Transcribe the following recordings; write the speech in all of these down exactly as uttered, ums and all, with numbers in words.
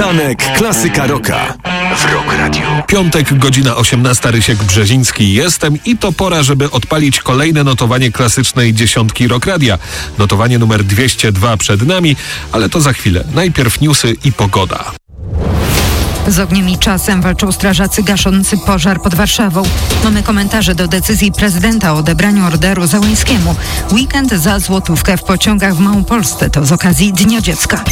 Ranek Klasyka Rocka w Rock Radio. Piątek, godzina osiemnasta, Rysiek Brzeziński jestem i to pora, żeby odpalić kolejne notowanie klasycznej dziesiątki Rock Radia. Notowanie numer dwieście dwa przed nami, ale to za chwilę. Najpierw newsy i pogoda. Z ogniem i czasem walczą strażacy gaszący pożar pod Warszawą. Mamy komentarze do decyzji prezydenta o odebraniu orderu Załęskiemu. Weekend za złotówkę w pociągach w Małopolsce to z okazji Dnia Dziecka.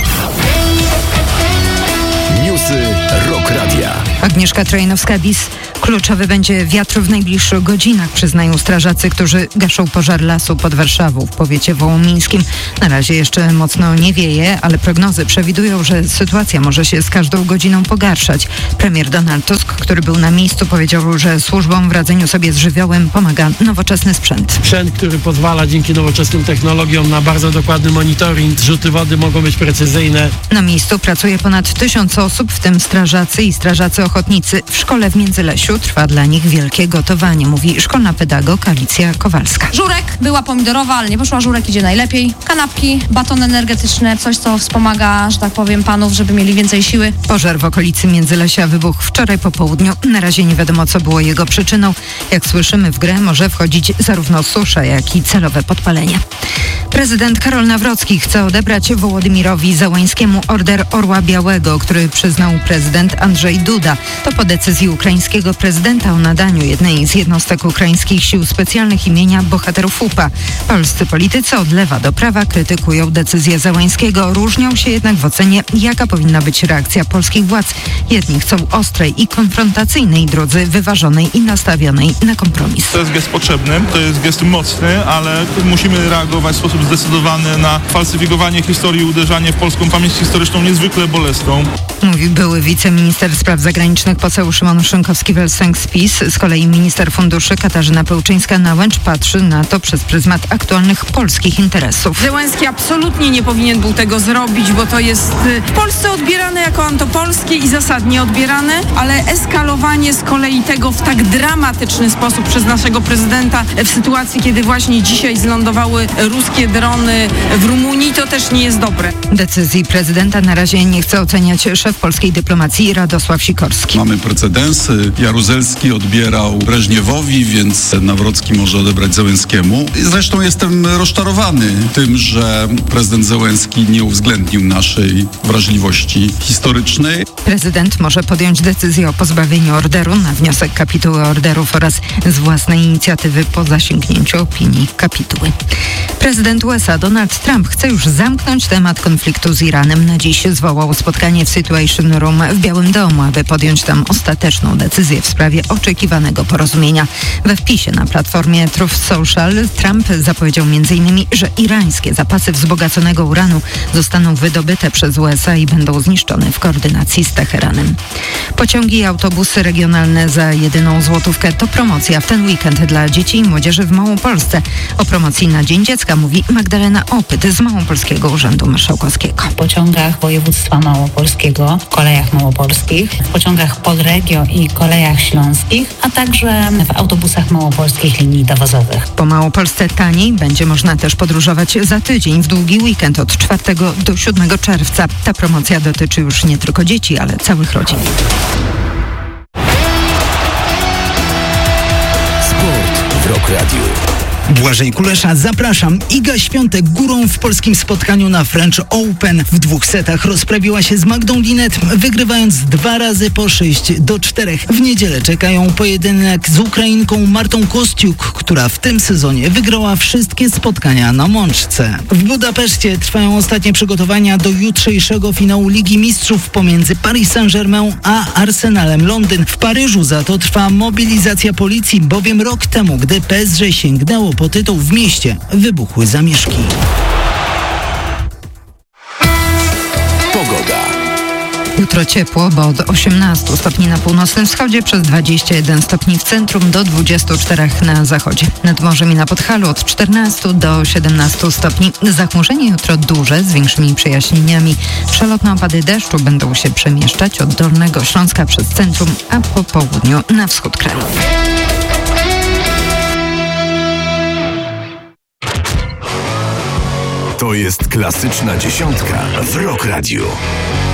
Newsy Rock Radia. Agnieszka Trojanowska-Bis. Kluczowy będzie wiatr w najbliższych godzinach, przyznają strażacy, którzy gaszą pożar lasu pod Warszawą w powiecie wołomińskim. Na razie jeszcze mocno nie wieje, ale prognozy przewidują, że sytuacja może się z każdą godziną pogarszać. Premier Donald Tusk, który był na miejscu, powiedział, że służbom w radzeniu sobie z żywiołem pomaga nowoczesny sprzęt. Sprzęt, który pozwala dzięki nowoczesnym technologiom na bardzo dokładny monitoring. Zrzuty wody mogą być precyzyjne. Na miejscu pracuje ponad tysiąc osób, w tym strażacy i strażacy ochotnicy. W szkole w Międzylesiu trwa dla nich wielkie gotowanie, mówi szkolna pedagog Alicja Kowalska. Żurek była pomidorowa, ale nie poszła. Żurek idzie najlepiej. Kanapki, batony energetyczne, coś co wspomaga, że tak powiem, panów, żeby mieli więcej siły. Pożar w okolicy Międzylesia wybuchł wczoraj po południu. Na razie nie wiadomo, co było jego przyczyną. Jak słyszymy, w grę może wchodzić zarówno susza, jak i celowe podpalenie. Prezydent Karol Nawrocki chce odebrać Wołodymirowi Załęskiemu order Orła Białego, który przyznał prezydent Andrzej Duda. To po decyzji ukraińskiego prezydenta o nadaniu jednej z jednostek ukraińskich sił specjalnych imienia bohaterów U P A. Polscy politycy od lewa do prawa krytykują decyzję Załęskiego. Różnią się jednak w ocenie, jaka powinna być reakcja polskich władz. Jedni chcą ostrej i konfrontacyjnej, drudzy wyważonej i nastawionej na kompromis. To jest gest potrzebny, to jest gest mocny, ale musimy reagować w sposób zdecydowany na falsyfikowanie historii i uderzanie w polską pamięć historyczną niezwykle bolesną. Mówi były wiceminister spraw zagranicznych poseł Szymon Szynkowski-Welsenk z PiS. Z kolei minister funduszy Katarzyna Pełczyńska-Nałęcz patrzy na to przez pryzmat aktualnych polskich interesów. Załęski absolutnie nie powinien był tego zrobić, bo to jest w Polsce odbierane jako antopolskie i zasadnie odbierane, ale eskalowanie z kolei tego w tak dramatyczny sposób przez naszego prezydenta w sytuacji, kiedy właśnie dzisiaj zlądowały ruskie drony w Rumunii, to też nie jest dobre. Decyzji prezydenta na razie nie chce oceniać szef polskiej dyplomacji Radosław Sikorski. Mamy precedensy. Jaruzelski odbierał Breżniewowi, więc Nawrocki może odebrać Załęskiemu. Zresztą jestem rozczarowany tym, że prezydent Załęski nie uwzględnił naszej wrażliwości historycznej. Prezydent może podjąć decyzję o pozbawieniu orderu na wniosek kapituły orderów oraz z własnej inicjatywy po zasięgnięciu opinii kapituły. Prezydent U S A Donald Trump chce już zamknąć temat konfliktu z Iranem. Na dziś zwołał spotkanie w Situation Room w Białym Domu, aby podjąć tam ostateczną decyzję w sprawie oczekiwanego porozumienia. We wpisie na platformie Truth Social Trump zapowiedział między innymi, że irańskie zapasy wzbogaconego uranu zostaną wydobyte przez U S A i będą zniszczone w koordynacji z Teheranem. Pociągi i autobusy regionalne za jedyną złotówkę to promocja w ten weekend dla dzieci i młodzieży w Małopolsce. O promocji na Dzień Dziecka mówi Magdalena Opyt z Małopolskiego Urzędu Marszałkowskiego. W pociągach województwa małopolskiego, w kolejach małopolskich, w pociągach Polregio i kolejach śląskich, a także w autobusach małopolskich linii dowozowych. Po Małopolsce taniej będzie można też podróżować za tydzień w długi weekend od czwartego do siódmego czerwca. Ta promocja dotyczy już nie tylko dzieci, ale całych rodzin. Sport w Rock Radio. Błażej Kulesza, zapraszam. Iga Świątek górą w polskim spotkaniu na French Open. W dwóch setach rozprawiła się z Magdą Linet, wygrywając dwa razy po sześć do czterech. W niedzielę czekają pojedynek z Ukrainką Martą Kostiuk, która w tym sezonie wygrała wszystkie spotkania na mączce. W Budapeszcie trwają ostatnie przygotowania do jutrzejszego finału Ligi Mistrzów pomiędzy Paris Saint-Germain a Arsenalem Londyn. W Paryżu za to trwa mobilizacja policji, bowiem rok temu, gdy P S G sięgnęło po tytuł w mieście, wybuchły zamieszki. Pogoda. Jutro ciepło, bo od osiemnastu stopni na północnym wschodzie, przez dwadzieścia jeden stopni w centrum, do dwudziestu czterech na zachodzie. Nad morzem i na Podhalu od czternastu do siedemnastu stopni. Zachmurzenie jutro duże, z większymi przejaśnieniami. Przelotne opady deszczu będą się przemieszczać od Dolnego Śląska przez centrum, a po południu na wschód kraju. To jest klasyczna dziesiątka w Rock Radio.